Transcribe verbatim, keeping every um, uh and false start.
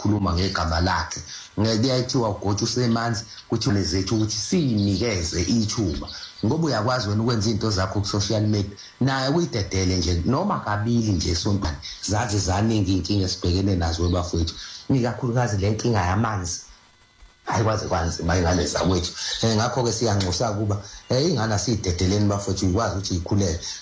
ukukhuluma ngegama lakhe ngekuyithiwa ugotsha usemanzi kuthi lezethu ukuthi sinikeze ithuba ngoba uyakwazi wena ukwenza izinto zakho ku social media naye uyidedele nje noma kabili nje esontweni zaze zaningi inkinga esibhekene nazo webafowethu nikakhulukazi le nkinga yamanzi ayikwazi kwanzima ingane zakwethu ngakho ke siyanxusa kuba ingane asidedeleni bafowethu ikwazi ukuthi ikhulele